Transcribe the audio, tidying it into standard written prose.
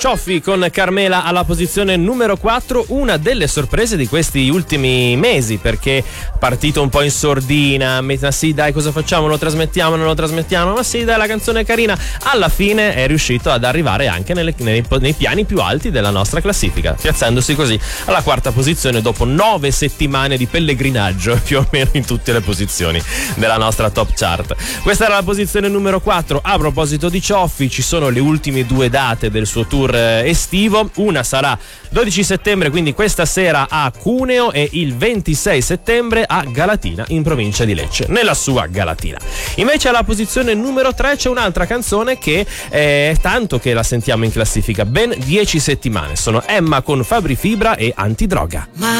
Cioffi con Carmela alla posizione numero 4, una delle sorprese di questi ultimi mesi, perché partito un po' in sordina, ma sì dai, cosa facciamo, lo trasmettiamo, non lo trasmettiamo, ma sì dai, la canzone è carina, alla fine è riuscito ad arrivare anche nei piani più alti della nostra classifica, piazzandosi così alla quarta posizione dopo 9 settimane di pellegrinaggio più o meno in tutte le posizioni della nostra top chart. Questa era la posizione numero 4. A proposito di Cioffi, ci sono le ultime 2 date del suo tour estivo. Una sarà 12 settembre, quindi questa sera a Cuneo, e il 26 settembre a Galatina, in provincia di Lecce, nella sua Galatina. Invece alla posizione numero 3 c'è un'altra canzone che è tanto che la sentiamo in classifica, ben 10 settimane. Sono Emma con Fabri Fibra e Antidroga.